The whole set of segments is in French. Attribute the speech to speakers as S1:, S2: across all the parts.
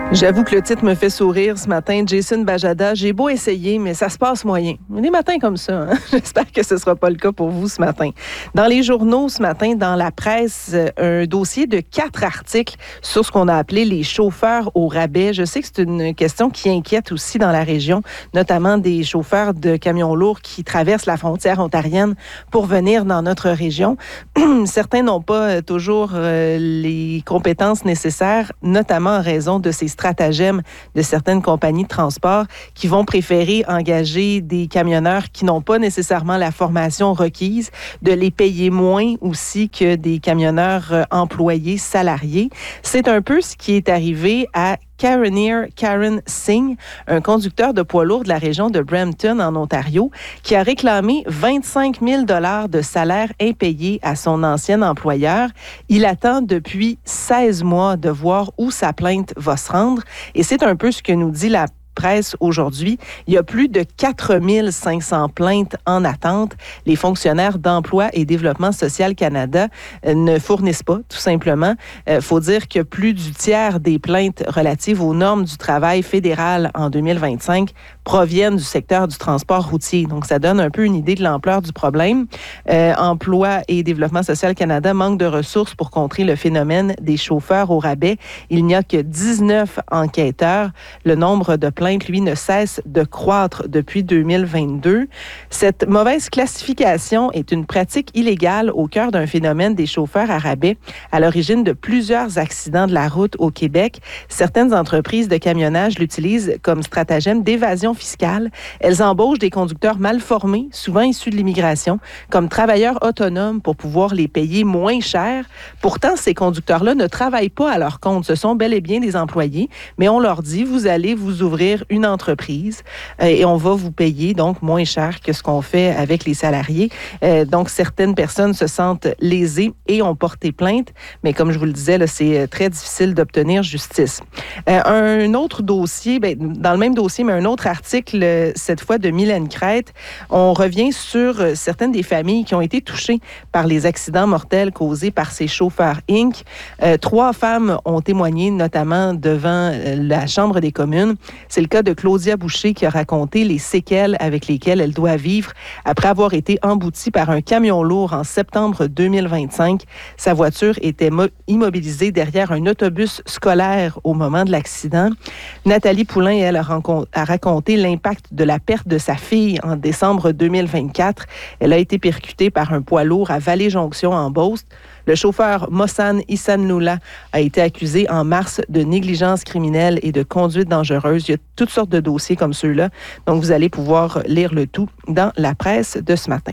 S1: J'avoue que le titre me fait sourire ce matin. Jason Bajada, j'ai beau essayer, mais ça se passe moyen. Des matins comme ça, hein? J'espère que ce ne sera pas le cas pour vous ce matin. Dans les journaux ce matin, dans la presse, un dossier de 4 articles sur ce qu'on a appelé les chauffeurs au rabais. Je sais que c'est une question qui inquiète aussi dans la région, notamment des chauffeurs de camions lourds qui traversent la frontière ontarienne pour venir dans notre région. Certains n'ont pas toujours les compétences nécessaires, notamment en raison de ces stratagèmes de certaines compagnies de transport qui vont préférer engager des camionneurs qui n'ont pas nécessairement la formation requise, de les payer moins aussi que des camionneurs employés, salariés. C'est un peu ce qui est arrivé à Karen Singh, un conducteur de poids lourd de la région de Brampton, en Ontario, qui a réclamé 25 000 $ de salaire impayé à son ancien employeur. Il attend depuis 16 mois de voir où sa plainte va se rendre. Et c'est un peu ce que nous dit la presse aujourd'hui. Il y a plus de 4 500 plaintes en attente. Les fonctionnaires d'Emploi et Développement social Canada ne fournissent pas, tout simplement. Faut dire que plus du tiers des plaintes relatives aux normes du travail fédéral en 2025 proviennent du secteur du transport routier. Donc, ça donne un peu une idée de l'ampleur du problème. Emploi et Développement social Canada manque de ressources pour contrer le phénomène des chauffeurs au rabais. Il n'y a que 19 enquêteurs. Le nombre de plaintes, lui, ne cesse de croître depuis 2022. Cette mauvaise classification est une pratique illégale au cœur d'un phénomène des chauffeurs à rabais, à l'origine de plusieurs accidents de la route au Québec. Certaines entreprises de camionnage l'utilisent comme stratagème d'évasion fiscale. Elles embauchent des conducteurs mal formés, souvent issus de l'immigration, comme travailleurs autonomes pour pouvoir les payer moins cher. Pourtant, ces conducteurs-là ne travaillent pas à leur compte. Ce sont bel et bien des employés, mais on leur dit, vous allez vous ouvrir une entreprise et on va vous payer donc moins cher que ce qu'on fait avec les salariés. Donc, certaines personnes se sentent lésées et ont porté plainte, mais comme je vous le disais, là, c'est très difficile d'obtenir justice. Un autre dossier, dans le même dossier, mais un autre article, cette fois de Mylène Crête, on revient sur certaines des familles qui ont été touchées par les accidents mortels causés par ces chauffeurs Inc. 3 femmes ont témoigné, notamment devant la Chambre des communes. C'est le cas de Claudia Boucher qui a raconté les séquelles avec lesquelles elle doit vivre après avoir été emboutie par un camion lourd en septembre 2025. Sa voiture était immobilisée derrière un autobus scolaire au moment de l'accident. Nathalie Poulain, elle, a raconté l'impact de la perte de sa fille en décembre 2024. Elle a été percutée par un poids lourd à Vallée-Jonction en Beauce. Le chauffeur Mohsen Issanloula a été accusé en mars de négligence criminelle et de conduite dangereuse. Il y a toutes sortes de dossiers comme ceux-là. Donc, vous allez pouvoir lire le tout dans la presse de ce matin.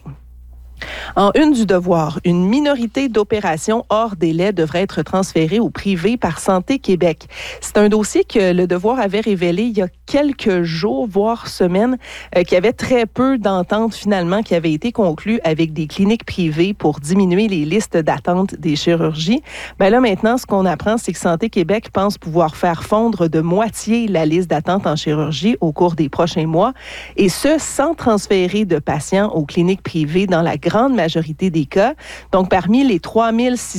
S1: En une du Devoir, une minorité d'opérations hors délai devrait être transférée au privé par Santé Québec. C'est un dossier que le Devoir avait révélé il y a quelques jours, voire semaines, qu'il y avait très peu d'ententes finalement qui avaient été conclues avec des cliniques privées pour diminuer les listes d'attente des chirurgies. Là maintenant, ce qu'on apprend, c'est que Santé Québec pense pouvoir faire fondre de moitié la liste d'attente en chirurgie au cours des prochains mois, et ce, sans transférer de patients aux cliniques privées dans la grande majorité des cas. Donc, parmi les 3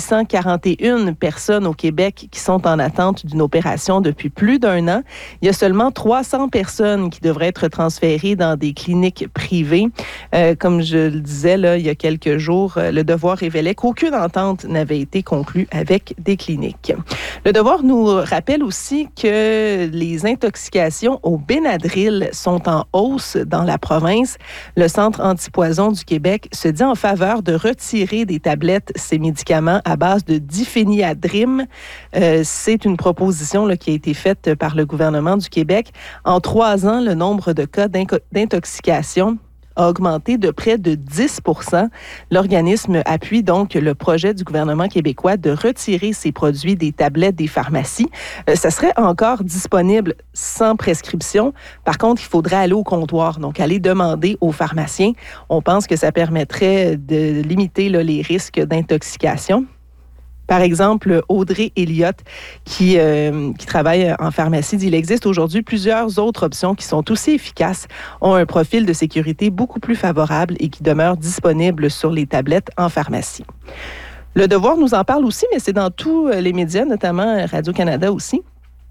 S1: 641 personnes au Québec qui sont en attente d'une opération depuis plus d'1 an, il y a seulement 300 personnes qui devraient être transférées dans des cliniques privées. Comme je le disais là, il y a quelques jours, le Devoir révélait qu'aucune entente n'avait été conclue avec des cliniques. Le Devoir nous rappelle aussi que les intoxications au Benadryl sont en hausse dans la province. Le Centre antipoison du Québec se dit en faveur de retirer des tablettes ces médicaments à base de diphéniadrine. C'est une proposition là, qui a été faite par le gouvernement du Québec. En 3 ans, le nombre de cas d'intoxication a augmenté de près de 10 %. L'organisme appuie donc le projet du gouvernement québécois de retirer ces produits des tablettes des pharmacies. Ça serait encore disponible sans prescription. Par contre, il faudrait aller au comptoir, donc aller demander aux pharmaciens. On pense que ça permettrait de limiter là, les risques d'intoxication. Par exemple, Audrey Elliott, qui travaille en pharmacie, dit qu'il existe aujourd'hui plusieurs autres options qui sont aussi efficaces, ont un profil de sécurité beaucoup plus favorable et qui demeurent disponibles sur les tablettes en pharmacie. Le Devoir nous en parle aussi, mais c'est dans tous les médias, notamment Radio-Canada aussi.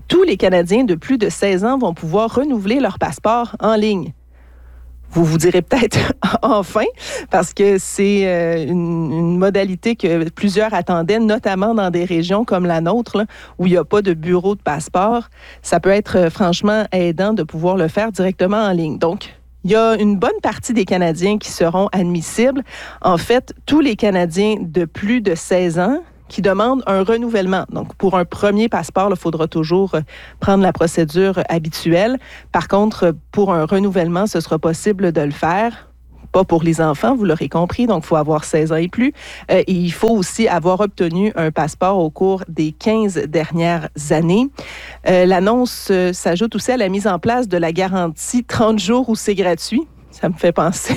S1: tous les Canadiens de plus de 16 ans vont pouvoir renouveler leur passeport en ligne. Vous vous direz peut-être enfin, parce que c'est une modalité que plusieurs attendaient, notamment dans des régions comme la nôtre, là, où il n'y a pas de bureau de passeport. Ça peut être franchement aidant de pouvoir le faire directement en ligne. Donc, il y a une bonne partie des Canadiens qui seront admissibles. En fait, tous les Canadiens de plus de 16 ans qui demandent un renouvellement. Donc, pour un premier passeport, il faudra toujours prendre la procédure habituelle. Par contre, pour un renouvellement, ce sera possible de le faire. Pas pour les enfants, vous l'aurez compris, donc il faut avoir 16 ans et plus. Et il faut aussi avoir obtenu un passeport au cours des 15 dernières années. L'annonce s'ajoute aussi à la mise en place de la garantie 30 jours où c'est gratuit. Ça me fait penser